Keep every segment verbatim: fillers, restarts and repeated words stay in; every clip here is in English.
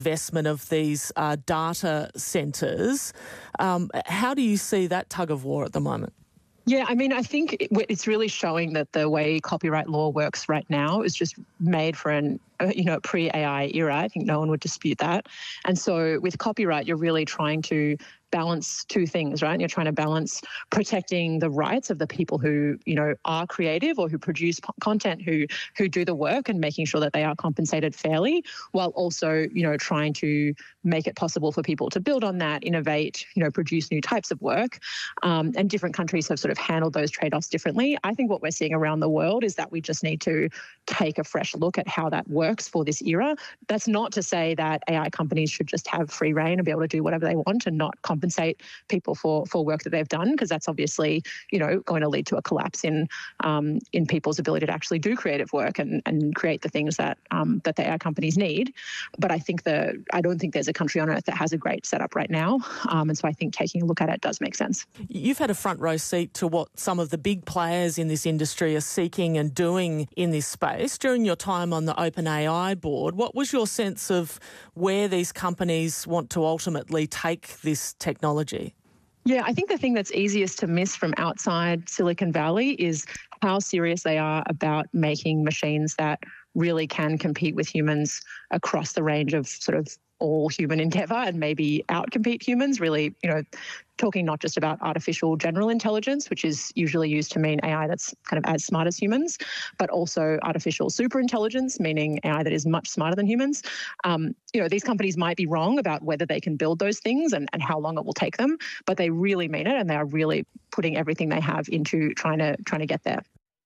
investment of these uh, data centres. Um, how do you see that tug of war at the moment? Yeah, I mean, I think it's really showing that the way copyright law works right now is just made for an, you know, pre-A I era. I think no one would dispute that. And so with copyright, you're really trying to balance two things, right? You're trying to balance protecting the rights of the people who, you know, are creative or who produce p- content, who who do the work, and making sure that they are compensated fairly, while also, you know, trying to make it possible for people to build on that, innovate, you know, produce new types of work. Um, and different countries have sort of handled those trade-offs differently. I think what we're seeing around the world is that we just need to take a fresh look at how that works for this era. That's not to say that A I companies should just have free reign and be able to do whatever they want and not compensate compensate people for for work that they've done, because that's obviously, you know, going to lead to a collapse in um, in people's ability to actually do creative work and, and create the things that um, that the A I companies need. But I think the I don't think there's a country on earth that has a great setup right now, um, and so I think taking a look at it does make sense. You've had a front row seat to what some of the big players in this industry are seeking and doing in this space. During your time on the OpenAI board, what was your sense of where these companies want to ultimately take this technology? Yeah, I think the thing that's easiest to miss from outside Silicon Valley is how serious they are about making machines that really can compete with humans across the range of sort of all human endeavour and maybe outcompete humans, really, you know, talking not just about artificial general intelligence, which is usually used to mean A I that's kind of as smart as humans, but also artificial superintelligence, meaning A I that is much smarter than humans. Um, you know, these companies might be wrong about whether they can build those things and, and how long it will take them, but they really mean it, and they are really putting everything they have into trying to trying to get there.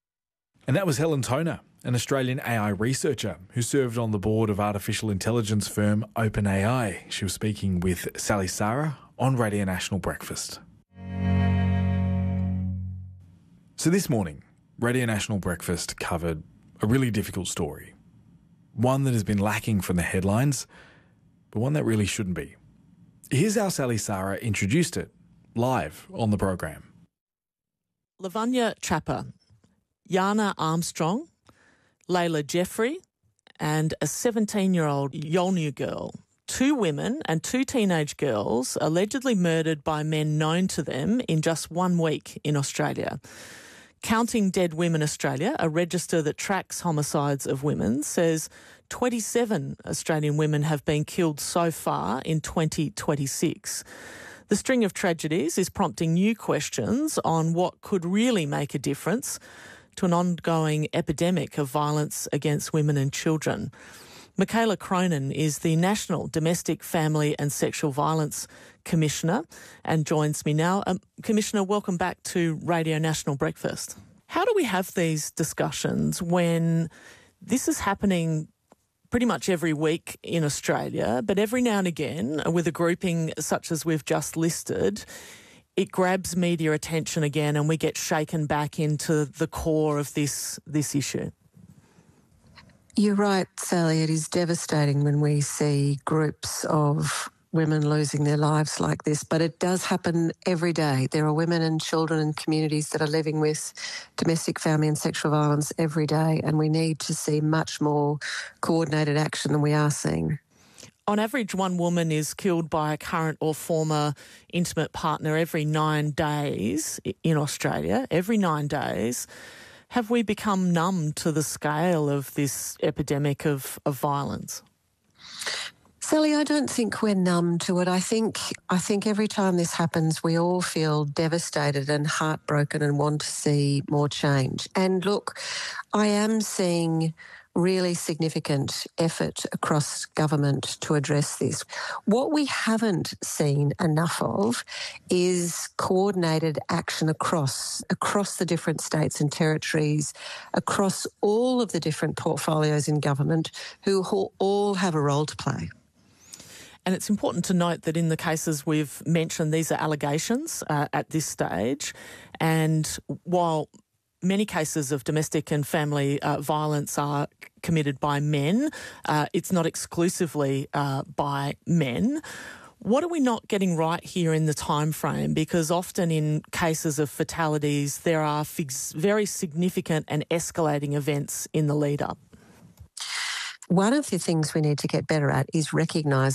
And that was Helen Toner, an Australian A I researcher who served on the board of artificial intelligence firm OpenAI. She was speaking with Sally Sarah on Radio National Breakfast. So this morning, Radio National Breakfast covered a really difficult story. One that has been lacking from the headlines, but one that really shouldn't be. Here's how Sally Sarah introduced it live on the program. Lavanya Chappa, Yana Armstrong, Layla Jeffrey, and a seventeen-year-old Yolngu girl. Two women and two teenage girls allegedly murdered by men known to them in just one week in Australia. Counting Dead Women Australia, a register that tracks homicides of women, says twenty-seven Australian women have been killed so far in twenty twenty-six. The string of tragedies is prompting new questions on what could really make a difference to an ongoing epidemic of violence against women and children. Michaela Cronin is the National Domestic, Family and Sexual Violence Commissioner and joins me now. Um, Commissioner, welcome back to Radio National Breakfast. How do we have these discussions when this is happening pretty much every week in Australia, but every now and again, with a grouping such as we've just listed, it grabs media attention again and we get shaken back into the core of this this issue? You're right, Sally. It is devastating when we see groups of women losing their lives like this, but it does happen every day. There are women and children and communities that are living with domestic, family and sexual violence every day, and we need to see much more coordinated action than we are seeing. On average, one woman is killed by a current or former intimate partner every nine days in Australia, every nine days. Have we become numb to the scale of this epidemic of, of violence? Sally, I don't think we're numb to it. I think I think every time this happens, we all feel devastated and heartbroken and want to see more change. And look, I am seeing really significant effort across government to address this. What we haven't seen enough of is coordinated action across across the different states and territories, across all of the different portfolios in government, who all have a role to play. And it's important to note that in the cases we've mentioned, these are allegations uh, at this stage. And while many cases of domestic and family uh, violence are committed by men, uh, it's not exclusively uh, by men. What are we not getting right here in the time frame? Because often in cases of fatalities, there are fig- very significant and escalating events in the lead up. one of the things we need to get better at is recognise